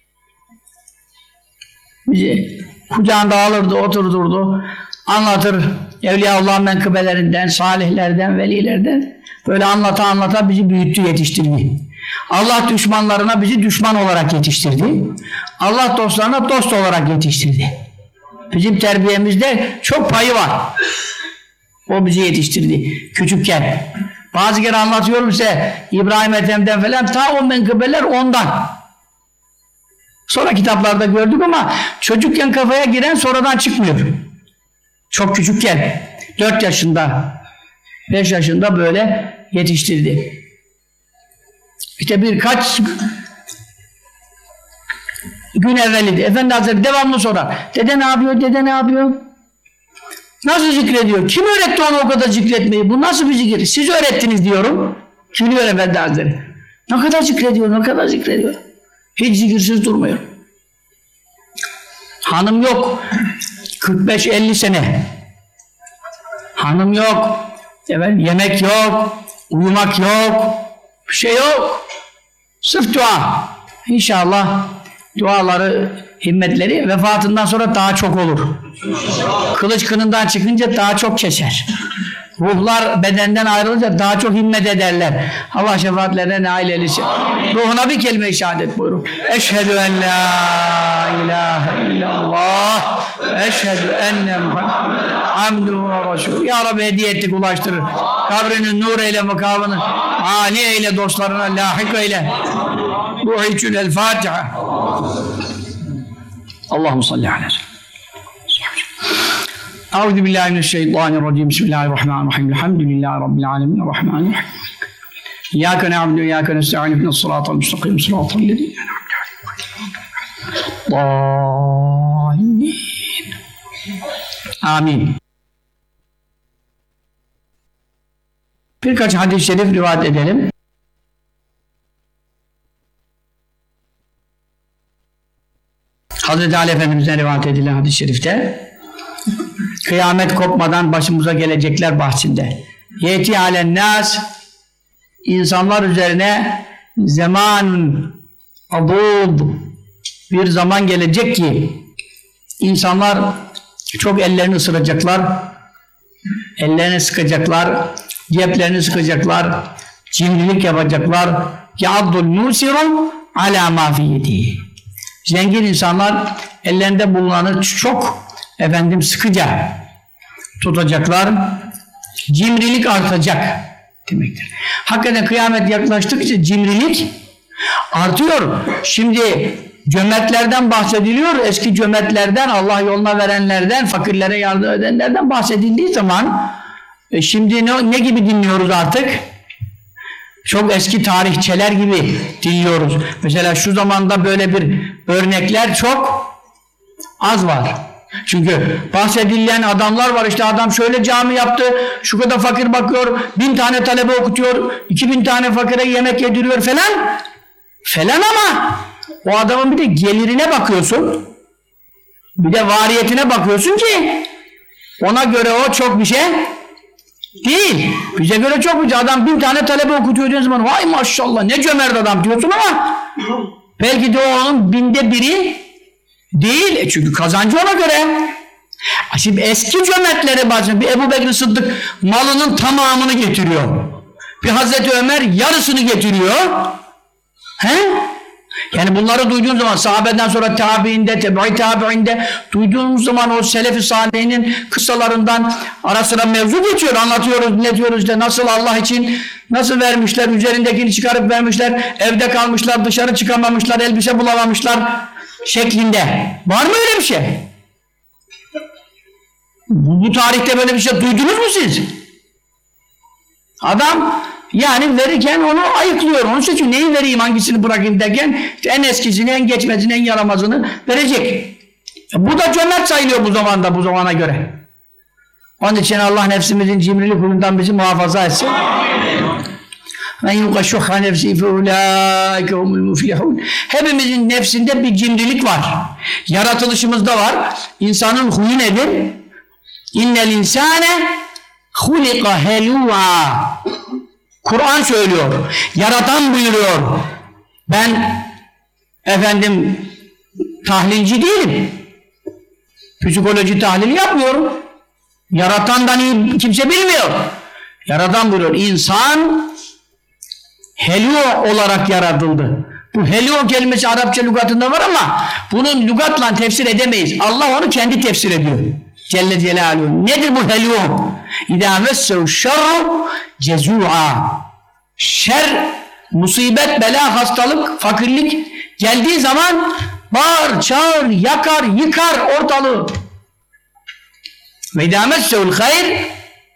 Speaker 14: Bizi kucağında alırdı, oturdurdu. Anlatır Evliyaullah'ın menkıbelerinden, salihlerden, velilerden. Böyle anlata anlata bizi büyüttü, yetiştirdi. Allah düşmanlarına bizi düşman olarak yetiştirdi. Allah dostlarına dost olarak yetiştirdi. Bizim terbiyemizde çok payı var. O bizi yetiştirdi küçükken. Bazı kere anlatıyorum size İbrahim Ethem'den falan, ta o menkıbeler ondan. Sonra kitaplarda gördük ama çocukken kafaya giren sonradan çıkmıyor. Çok küçükken, dört yaşında, beş yaşında böyle yetiştirdi. İşte birkaç gün evveliydi. Efendi Hazretleri devamlı sorar. Dede ne yapıyor, dede ne yapıyor? Nasıl zikrediyor? Kim öğretti ona o kadar zikretmeyi? Bu nasıl bir zikir? Siz öğrettiniz diyorum. Gülüyor Efendi Hazretleri. Ne kadar zikrediyor, ne kadar zikrediyor. Hiç zikirsiz durmuyor. Hanım yok. kırk beş elli sene. Hanım yok. Evet, yemek yok. Uyumak yok. Bir şey yok. Sırf dua. İnşallah duaları, himmetleri vefatından sonra daha çok olur. Kılıç kınından çıkınca daha çok keser. Ruhlar bedenden ayrılınca daha çok himmet ederler. Allah şefaatlerine nail eylesin. Ruhuna bir kelime-i şehadet buyurun. Eşhedü en la ilahe illallah ve eşhedü enne Muhammed abduhu ve resulü. Ya Rabbi hediye ettik, ulaştırır. Kabrinin nur eyle, makamını âli eyle, dostlarına lahik eyle. Ruhu için el Fatiha. Allahümme salli aleyhi ve sellem. Euzu billahi mineşşeytanirracim. Bismillahirrahmanirrahim. Elhamdülillahi rabbil alamin. Errahmanirrahim. İyyâke na'budu ve iyyâke nestaîn. İhdinas sıratal müstakîm. Sıratal lezîne en'amte aleyhim. Amin. Birkaç hadis-i şerif rivayet edelim. Hazreti Ali Efendimiz'den rivayet edilen hadis-i şerifte kıyamet kopmadan başımıza gelecekler bahsinde. Yeti alen nas, insanlar üzerine zamanun adud, bir zaman gelecek ki insanlar çok ellerini ısıracaklar, ellerini sıkacaklar, ceplerini sıkacaklar, cimrilik yapacaklar. Ya'addul musiru ala ma fi yedihi. Zengin insanlar ellerinde bulunanı çok efendim sıkıca tutacaklar. Cimrilik artacak demektir. Hakikaten kıyamet yaklaştıkça cimrilik artıyor. Şimdi cömertlerden bahsediliyor. Eski cömertlerden, Allah yoluna verenlerden, fakirlere yardım edenlerden bahsedildiği zaman e şimdi ne, ne gibi dinliyoruz artık? Çok eski tarihçeler gibi dinliyoruz. Mesela şu zamanda böyle bir örnekler çok az var. Çünkü bahsedilen adamlar var, işte adam şöyle cami yaptı, şu kadar fakir bakıyor, bin tane talebe okutuyor, iki bin tane fakire yemek yediriyor falan. Falan ama o adamın bir de gelirine bakıyorsun, bir de variyetine bakıyorsun ki ona göre o çok bir şey değil. Bize göre çok bir şey. Adam bin tane talebe okutuyor diyorsun zaman vay maşallah ne cömert adam diyorsun ama belki de o onun binde biri değil. E çünkü kazancı ona göre. Şimdi eski cömertlere bazen bir Ebu Bekir Sıddık malının tamamını getiriyor. Bir Hazreti Ömer yarısını getiriyor. He? Yani bunları duyduğun zaman sahabeden sonra tabiinde, tebi tabiinde duyduğumuz zaman o Selefi Salihinin kıssalarından ara sıra mevzu geçiyor. Anlatıyoruz, ne diyoruz işte nasıl Allah için nasıl vermişler, üzerindekini çıkarıp vermişler, evde kalmışlar, dışarı çıkamamışlar, elbise bulamamışlar şeklinde. Var mı öyle bir şey? Bu, bu tarihte böyle bir şey duydunuz mu siz? Adam yani verirken onu ayıklıyor. Onun için neyi vereyim, hangisini bırakayım derken işte en eskisini, en geçmesini, en yaramazını verecek. Bu da cömert sayılıyor bu zamanda, bu zamana göre. Onun için Allah nefsimizin cimrilik huyundan bizi muhafaza etsin. Men yuqaşuhha nefsi fe ulaike humul muflihun. Hepimizin nefsinde bir cimrilik var. Yaratılışımızda var. İnsanın huyu nedir? İnnel insane hulika helû'a. Kur'an söylüyor. Yaratan buyuruyor. Ben efendim tahlilci değilim. Psikoloji tahlili yapmıyorum. Yaratandan iyi kimse bilmiyor. Yaratan buyuruyor. İnsan helû olarak yaratıldı. Bu helû kelimesi Arapça lügatında var ama bunun lügatla tefsir edemeyiz. Allah onu kendi tefsir ediyor. Celle Celaluhu. Nedir bu helû? İdâ messev şerru cezû'a. Şer, musibet, bela, hastalık, fakirlik geldiği zaman bağır, çağır, yakar, yıkar ortalığı. Ve idâ messevul hayr,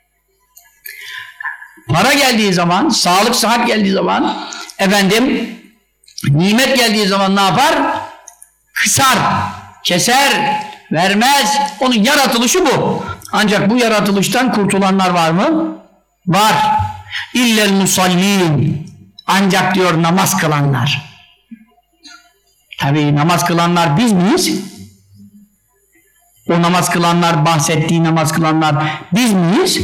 Speaker 14: para geldiği zaman, sağlık, sıhhat geldiği zaman, efendim, nimet geldiği zaman ne yapar? Kısar, keser, vermez. Onun yaratılışı bu. Ancak bu yaratılıştan kurtulanlar var mı? Var. İllel musallin. Ancak diyor namaz kılanlar. Tabii namaz kılanlar biz miyiz? O namaz kılanlar, bahsettiği namaz kılanlar biz miyiz?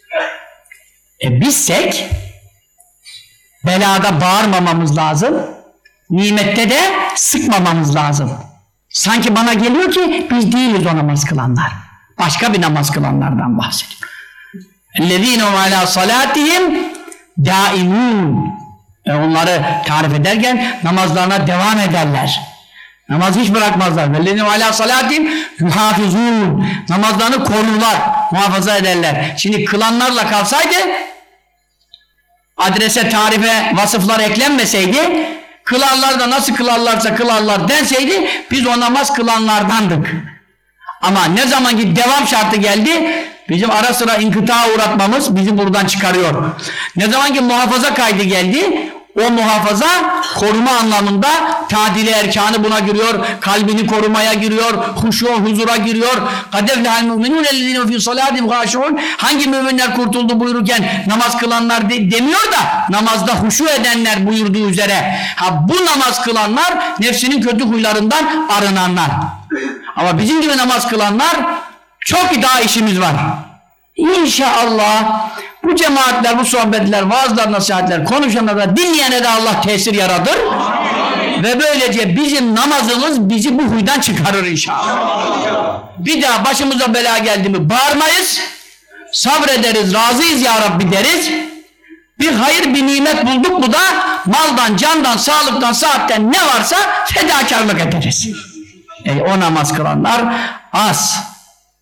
Speaker 14: E bizsek belada bağırmamamız lazım, nimette de sıkmamamız lazım. Sanki bana geliyor ki biz değiliz o namaz kılanlar. Başka bir namaz kılanlardan bahsediyor. اَلَّذ۪ينَ عَلَى صَلَاتِهِمْ دَائِمُونَ e onları tarif ederken namazlarına devam ederler. Namazı hiç bırakmazlar. وَالَّذ۪ينَ عَلَى صَلَاتِهِمْ يُحَافِظُونَ Namazlarını korurlar, muhafaza ederler. Şimdi kılanlarla kalsaydı, adrese, tarife, vasıflar eklenmeseydi, kılarlar da nasıl kılarlarsa kılarlar denseydi, biz o namaz kılanlardandık. Ama ne zaman ki devam şartı geldi, bizim ara sıra inkıtağa uğratmamız bizi buradan çıkarıyor. Ne zaman ki muhafaza kaydı geldi, o muhafaza koruma anlamında tadili erkanı buna giriyor, kalbini korumaya giriyor, huşu huzura giriyor. Kadeflehal mu'minun ellezine fi salatim gâşi'un. Hangi müminler kurtuldu buyururken namaz kılanlar de, demiyor da namazda huşu edenler buyurduğu üzere. Ha bu namaz kılanlar nefsinin kötü huylarından arınanlar. Ama bizim gibi namaz kılanlar çok daha işimiz var. İnşallah bu cemaatler, bu sohbetler, vaazlar, nasihatler, konuşanlara, dinleyene de Allah tesir yaratır. Amin. Ve böylece bizim namazımız bizi bu huydan çıkarır inşallah. Bir daha başımıza bela geldi mi bağırmayız, sabrederiz, razıyız ya Rabbi deriz. Bir hayır, bir nimet bulduk mu da maldan, candan, sağlıktan, saatten ne varsa fedakarlık ederiz. E, o namaz kılanlar az.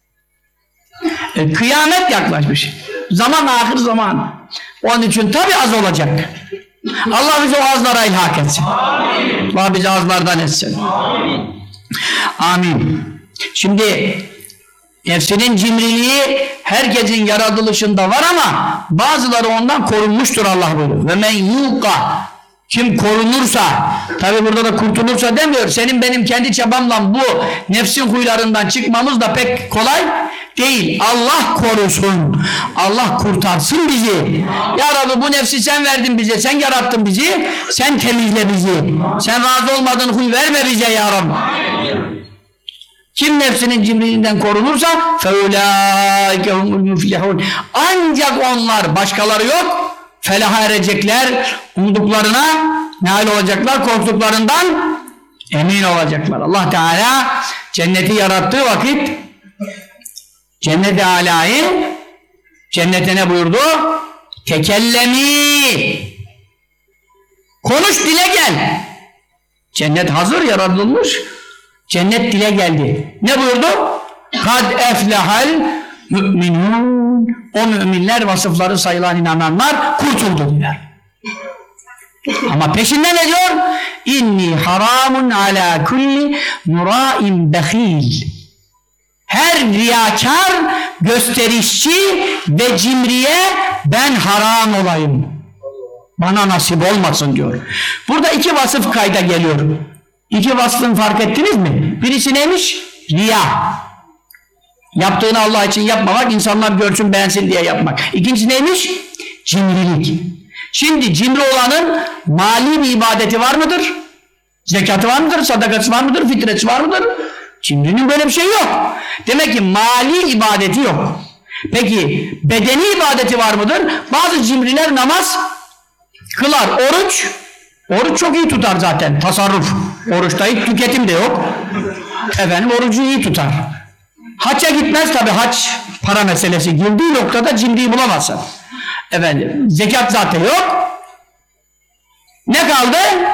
Speaker 14: E, kıyamet yaklaşmış. Zaman ahir zaman. Onun için tabi az olacak. Allah bizi o azlara ilhak etsin. Amin. Allah bizi azlardan etsin. Amin. Amin. Şimdi nefsinin cimriliği herkesin yaratılışında var ama bazıları ondan korunmuştur Allah buyuruyor. Ve men yuqa, kim korunursa, tabi burada da kurtulursa demiyor. Senin benim kendi çabamla bu nefsin huylarından çıkmamız da pek kolay değil. Allah korusun. Allah kurtarsın bizi. Ya Rabbi bu nefsi sen verdin bize. Sen yarattın bizi. Sen temizle bizi. Sen razı olmadığın huy verme bize ya Rabbi. Kim nefsinin cimriliğinden korunursa فَاُولَٰئِكَ هُمُ الْمُفْلِحُونَ Ancak onlar, başkaları yok, felaha erecekler, umduklarına nail olacaklar, korktuklarından emin olacaklar. Allah Teala cenneti yarattığı vakit cennet-i âlâyı cennete ne buyurdu? Tekellemi, konuş, dile gel. Cennet hazır, yaratılmış, cennet dile geldi. Ne buyurdu? kad eflehal müminun. O müminler, vasıfları sayılan inananlar kurtuldu diyor. Ama peşinde ne diyor? İnni haramun ala kulli muraim behil. Her riyakar, gösterişçi ve cimriye ben haram olayım. Bana nasip olmasın diyor. Burada iki vasıf kayda geliyor. İki vasfını fark ettiniz mi? Birisi neymiş? Riya. Yaptığını Allah için yapmamak, insanlar görsün beğensin diye yapmak. İkincisi neymiş? Cimrilik. Şimdi cimri olanın mali bir ibadeti var mıdır? Zekatı var mıdır? Sadakası var mıdır? Fitresi var mıdır? Cimrinin böyle bir şey yok. Demek ki mali ibadeti yok. Peki bedeni ibadeti var mıdır? Bazı cimriler namaz kılar. Oruç, oruç çok iyi tutar zaten. Tasarruf. Oruçta hiç tüketim de yok. Efendim orucu iyi tutar. Hacca gitmez tabi, hac para meselesi girdiği noktada cimriyi bulamazsın. Efendim zekat zaten yok. Ne kaldı?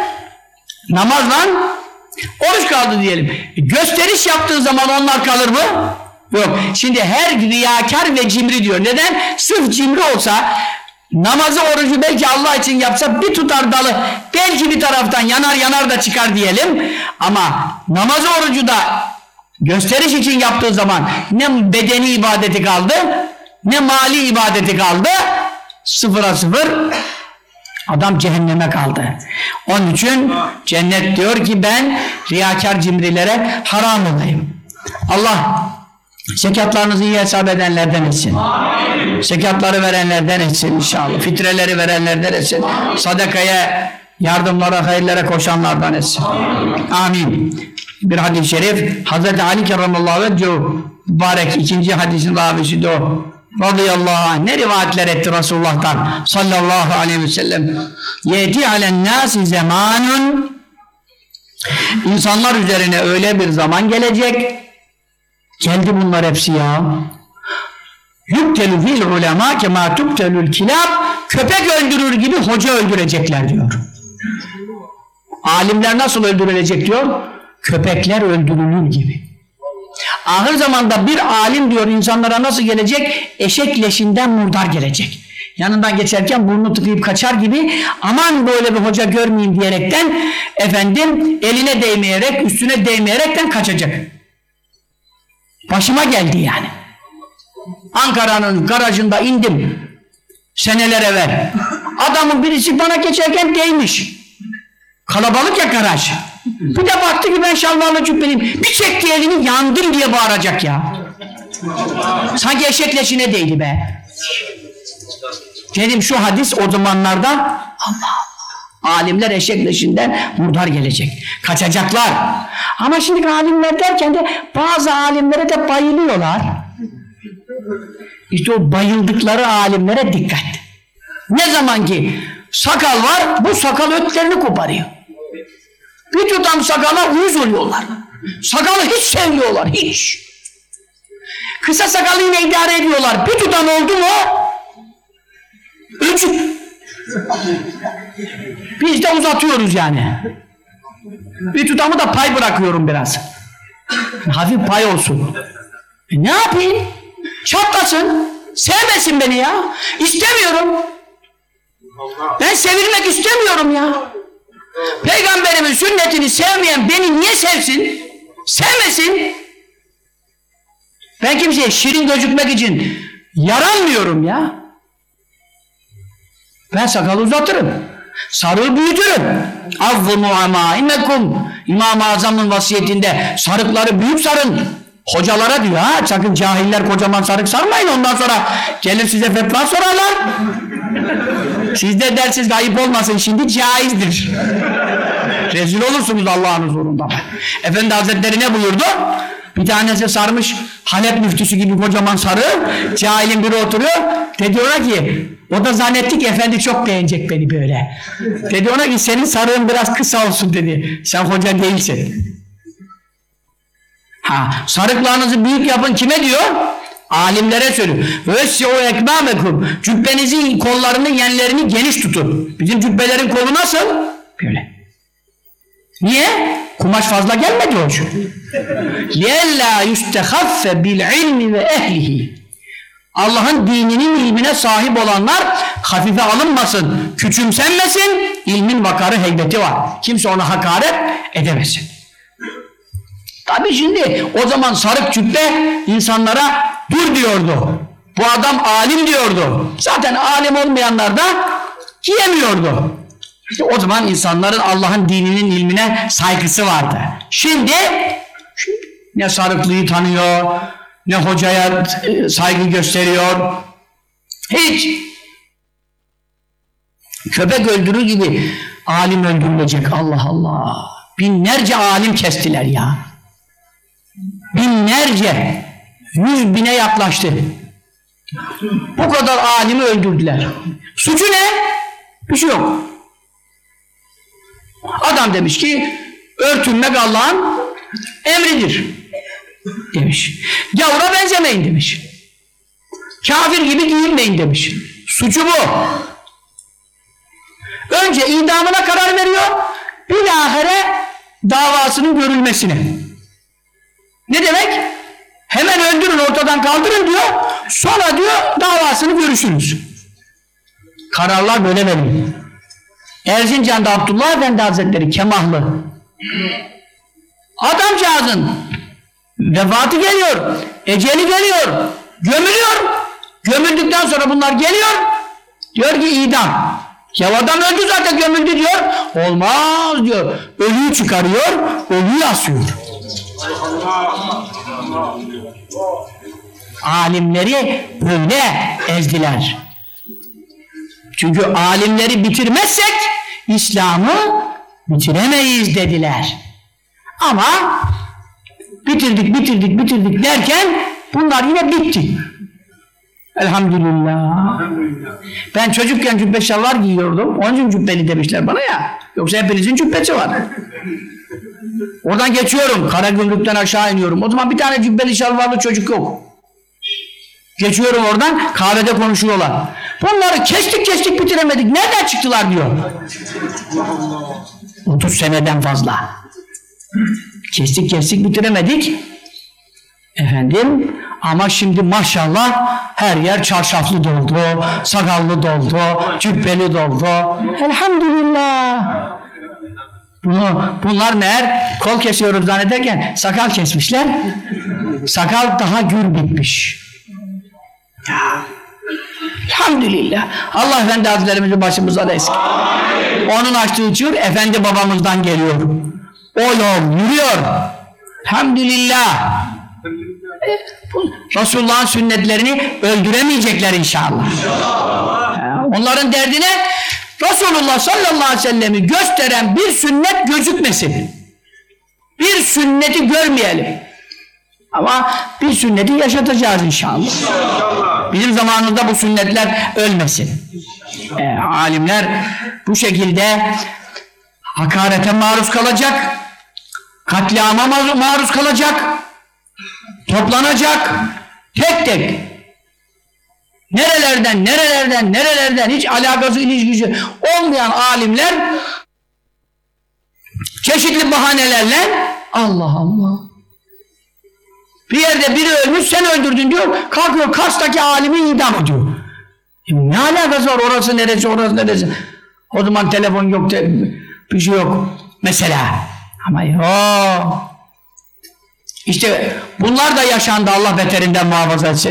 Speaker 14: Namazla oruç kaldı diyelim. Gösteriş yaptığı zaman onlar kalır mı? Yok. Şimdi her riyakar ve cimri diyor. Neden? Sırf cimri olsa, namazı orucu belki Allah için yapsa bir tutar dalı belki bir taraftan yanar yanar da çıkar diyelim. Ama namazı orucu da gösteriş için yaptığı zaman ne bedeni ibadeti kaldı, ne mali ibadeti kaldı. Sıfıra sıfır. Adam cehenneme kaldı. Onun için cennet diyor ki ben riyakar cimrilere haram olayım. Allah zekatlarınızı iyi hesap edenlerden etsin. Amin. Zekatları verenlerden etsin inşallah. Fitreleri verenlerden etsin. Sadakaya, yardımlara, hayırlara koşanlardan etsin. Amin. Amin. Bir hadis-i şerif Hazreti Ali kerramallahu vecehu mübarek ikinci hadisin ravisi de o. Radıyallahu anh ne rivayetler etti Resulullah'tan sallallahu aleyhi ve sellem. Yeti alen nâsi zamanun, insanlar üzerine öyle bir zaman gelecek, geldi bunlar hepsi ya. Yuktelü fil ulema kema tuktelül kilab, köpek öldürür gibi hoca öldürecekler diyor. Alimler nasıl öldürülecek diyor? Köpekler öldürülür gibi. Ahir zamanda bir alim diyor insanlara nasıl gelecek? Eşek leşinden murdar gelecek. Yanından geçerken burnunu tıkayıp kaçar gibi, aman böyle bir hoca görmeyeyim diyerekten efendim eline değmeyerek, üstüne değmeyerekten kaçacak. Başıma geldi yani. Ankara'nın garajında indim seneler evvel. Adamın birisi bana geçerken değmiş. Kalabalık ya garaj. Bir de baktı ki ben şalvarla cübbeliyim. Bir çekti elini, yandım diye bağıracak ya. Sanki eşek leşine değdi be. Dedim şu hadis o zamanlarda Allah Allah. Alimler eşek leşinden murdar gelecek. Kaçacaklar. Ama şimdi alimler derken de bazı alimlere de bayılıyorlar. İşte o bayıldıkları alimlere dikkat. Ne zaman ki sakal var, bu sakal ötlerini koparıyor. Bir tutam sakala uyuz oluyorlar. Sakalı hiç sevmiyorlar, hiç. Kısa sakalı yine idare ediyorlar. Bir tutam oldu mu üç. Biz de uzatıyoruz yani. Bir tutamı da pay bırakıyorum biraz. Hafif pay olsun. E ne yapayım? Çatlasın. Sevmesin beni ya. İstemiyorum. Ben sevilmek istemiyorum ya. Peygamberimin sünnetini sevmeyen beni niye sevsin? Sevmesin. Ben kimseye şirin gözükmek için yaranmıyorum ya. Ben sakalı uzatırım. Sarığı büyütürüm. Avvumu amaimekum. İmam-ı Azam'ın vasiyetinde sarıkları büyük sarın. Hocalara diyor ha, sakın cahiller kocaman sarık sarmayın, ondan sonra gelir size fetva sorarlar. Siz de dersiniz ayıp olmasın, şimdi caizdir. Rezil olursunuz Allah'ın huzurunda. Efendi Hazretleri ne buyurdu? Bir tanesi sarmış Halep müftüsü gibi kocaman sarı, cahilin biri oturuyor. Dedi ona ki, o da zannetti ki efendi çok beğenecek beni böyle. Dedi ona ki senin sarığın biraz kısa olsun dedi. Sen hoca değilsin. Ha, sarıklarınızı büyük yapın kime diyor? Alimlere söylüyor. Vesi'u ekmâmekum. Cübbenizin kollarını, yenlerini geniş tutun. Bizim cübbelerin kolu nasıl? Böyle. Niye? Kumaş fazla gelmedi o için. لِيَلَّا يُسْتَخَفَّ بِالْعِلْمِ وَاَهْلِهِ. Allah'ın dininin ilmine sahip olanlar hafife alınmasın, küçümsenmesin, ilmin vakarı, heybeti var. Kimse ona hakaret edemesin. Tabi şimdi o zaman sarık cübbe insanlara dur diyordu. Bu adam alim diyordu. Zaten alim olmayanlar da giyemiyordu. İşte o zaman insanların Allah'ın dininin ilmine saygısı vardı. Şimdi, şimdi Ne Sarıklı'yı tanıyor, ne hocaya saygı gösteriyor. Hiç. Köpek öldürür gibi alim öldürülecek. Allah Allah. Binlerce alim kestiler ya. Binlerce. Yüz bine yaklaştı. Bu kadar alimi öldürdüler. Suçu ne? Bir şey yok. Adam demiş ki örtünmek Allah'ın emridir demiş. Gavura benzemeyin demiş. Kafir gibi giyinmeyin demiş. Suçu bu. Önce idamına karar veriyor, bilahare davasının görülmesine. Ne demek? Hemen öldürün, ortadan kaldırın diyor, sonra diyor davasını görüşürüz. Kararlar böyle veriyor. Erzincan'da Abdullah Efendi Hazretleri Kemahlı. Adamcağızın vefatı geliyor, eceli geliyor, gömülüyor. Gömüldükten sonra bunlar geliyor, diyor ki idam. Ya adam öldü zaten, gömüldü diyor. Olmaz diyor. Ölüyü çıkarıyor, ölüyü asıyor. Alimleri böyle ezdiler. Çünkü alimleri bitirmezsek İslam'ı bitiremeyiz dediler. Ama bitirdik, bitirdik, bitirdik derken bunlar yine bitti. Elhamdülillah. Ben çocukken cübbe şalvar giyiyordum. Onun için cübbeli demişler bana ya. Yoksa hepinizin cübbesi var. Oradan geçiyorum. Karagümrük'ten aşağı iniyorum. O zaman bir tane cübbeli şalvarlı çocuk yok. Geçiyorum oradan. Kahvede konuşuyorlar. Bunları kestik kestik bitiremedik. Nereden çıktılar diyor. otuz seneden fazla. Kestik kestik bitiremedik. Efendim, ama şimdi maşallah her yer çarşaflı doldu, sakallı doldu, cübbeli doldu. Elhamdülillah. Bunu, bunlar meğer kol kesiyoruz zannederken sakal kesmişler. Sakal daha gür bitmiş. Ya. Elhamdülillah. Allah Efendi Hazretlerimizi başımıza da eski. Onun açtığı çığır Efendi babamızdan geliyor. O yol yürüyor. Elhamdülillah. Resulullah'ın sünnetlerini öldüremeyecekler inşallah. İnşallah. Onların derdine Resulullah sallallahu aleyhi ve sellem'i gösteren bir sünnet gözükmesin. Bir sünneti görmeyelim. Ama bir sünneti yaşatacağız inşallah. İnşallah. Bizim zamanımızda bu sünnetler ölmesin. E, alimler bu şekilde hakarete maruz kalacak, katliama maruz kalacak, toplanacak, tek tek. Nerelerden, nerelerden, nerelerden hiç alakası, ilişkisi olmayan alimler çeşitli bahanelerle Allah Allah. Bir yerde biri ölmüş, sen öldürdün diyor, kalkıyor Kars'taki alimi idam ediyor. E ne alakası var, orası neresi, orası neresi? O zaman telefon yok, bir şey yok mesela. Ama yok. İşte bunlar da yaşandı, Allah beterinden muhafaza etsin.